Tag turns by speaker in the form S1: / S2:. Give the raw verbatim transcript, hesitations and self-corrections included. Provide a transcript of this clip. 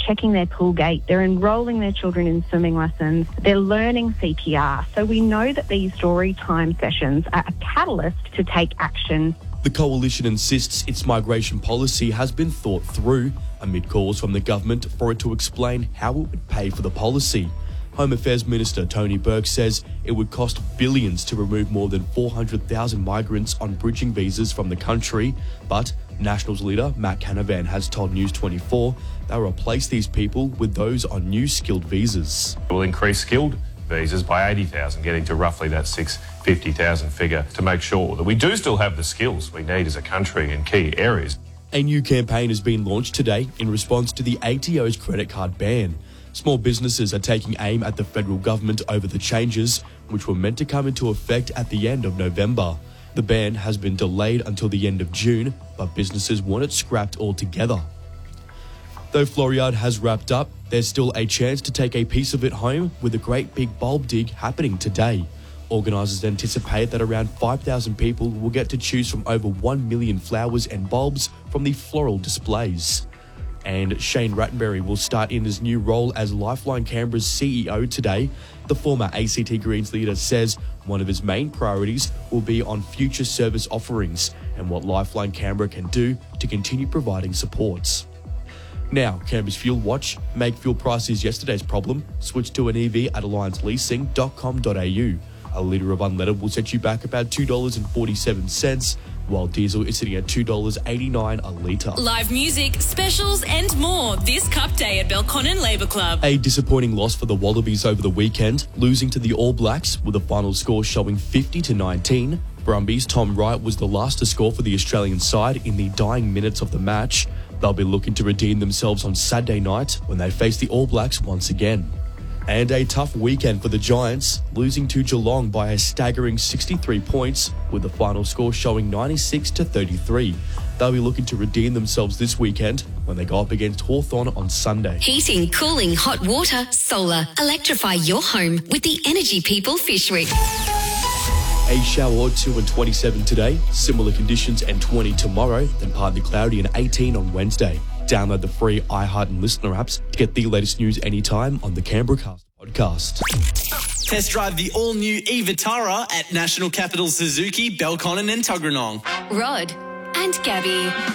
S1: checking their pool gate, they're enrolling their children in swimming lessons, they're learning C P R. So we know that these story time sessions are a catalyst to take action.
S2: The coalition insists its migration policy has been thought through, amid calls from the government for it to explain how it would pay for the policy. Home Affairs Minister Tony Burke says it would cost billions to remove more than four hundred thousand migrants on bridging visas from the country, but Nationals leader Matt Canavan has told News twenty-four they'll replace these people with those on new skilled visas.
S3: We'll increase skilled visas by eighty thousand, getting to roughly that six hundred fifty thousand figure to make sure that we do still have the skills we need as a country in key areas.
S2: A new campaign has been launched today in response to the A T O's credit card ban. Small businesses are taking aim at the federal government over the changes, which were meant to come into effect at the end of November. The ban has been delayed until the end of June, but businesses want it scrapped altogether. Though Floriade has wrapped up, there's still a chance to take a piece of it home with a great big bulb dig happening today. Organisers anticipate that around five thousand people will get to choose from over one million flowers and bulbs from the floral displays. And Shane Rattenberry will start in his new role as Lifeline Canberra's C E O today. The former A C T Greens leader says one of his main priorities will be on future service offerings and what Lifeline Canberra can do to continue providing supports. Now, Canberra's Fuel Watch. Make fuel prices yesterday's problem. Switch to an E V at alliance leasing dot com dot a u. A litre of unleaded will set you back about two dollars and forty-seven cents, while diesel is sitting at two dollars eighty-nine a litre.
S4: Live music, specials and more this Cup Day at Belconnen Labour Club.
S2: A disappointing loss for the Wallabies over the weekend, losing to the All Blacks with a final score showing fifty to nineteen. Brumbies' Tom Wright was the last to score for the Australian side in the dying minutes of the match. They'll be looking to redeem themselves on Saturday night when they face the All Blacks once again. And a tough weekend for the Giants, losing to Geelong by a staggering sixty-three points, with the final score showing ninety-six to thirty-three. They'll be looking to redeem themselves this weekend when they go up against Hawthorn on Sunday.
S4: Heating, cooling, hot water, solar. Electrify your home with the Energy People Fish Rig.
S2: A shower or two and twenty-seven today, similar conditions and twenty tomorrow, then partly cloudy and eighteen on Wednesday. Download the free iHeart and Listener apps to get the latest news anytime on the Canberra Cast podcast.
S5: Test drive the all-new e-Vitara at National Capital Suzuki, Belconnen and Tuggeranong.
S4: Rod and Gabby.